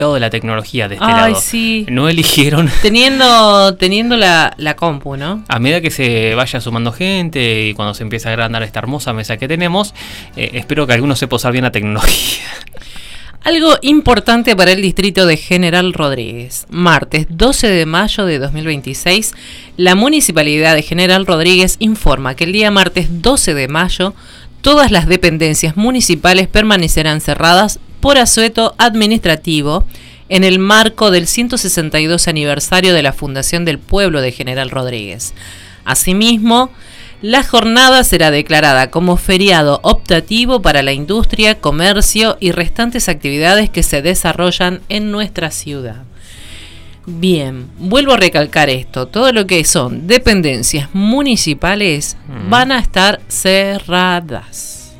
de la tecnología de este Ay, lado. sí. No eligieron... Teniendo la compu, ¿no? A medida que se vaya sumando gente y cuando se empieza a agrandar esta hermosa mesa que tenemos, espero que algunos sepa usar bien la tecnología. Algo importante para el distrito de General Rodríguez. Martes 12 de mayo de 2026, la Municipalidad de General Rodríguez informa que el día martes 12 de mayo todas las dependencias municipales permanecerán cerradas por asueto administrativo en el marco del 162 aniversario de la fundación del pueblo de General Rodríguez. Asimismo, la jornada será declarada como feriado optativo para la industria, comercio y restantes actividades que se desarrollan en nuestra ciudad. Bien, vuelvo a recalcar esto, todo lo que son dependencias municipales van a estar cerradas.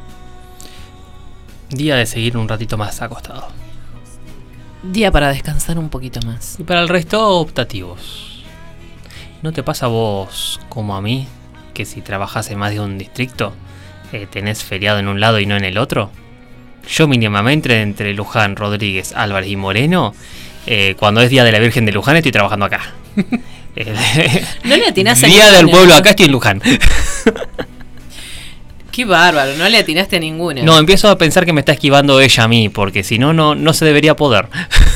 Día de seguir un ratito más acostado. Día para descansar un poquito más. Y para el resto, optativos. ¿No te pasa a vos como a mí que si trabajas en más de un distrito tenés feriado en un lado y no en el otro? Yo mínimamente entre Luján, Rodríguez, Álvarez y Moreno, cuando es Día de la Virgen de Luján estoy trabajando acá. No le atinás a Día del pueblo acá estoy en Luján. Qué bárbaro, no le atinaste a ninguna. No, empiezo a pensar que me está esquivando ella a mí, porque si no, no se debería poder.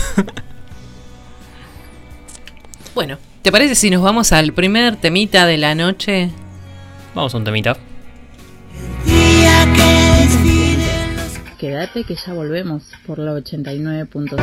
Bueno, ¿te parece si nos vamos al primer temita de la noche? Vamos a un temita. Quédate que ya volvemos por la 89.5.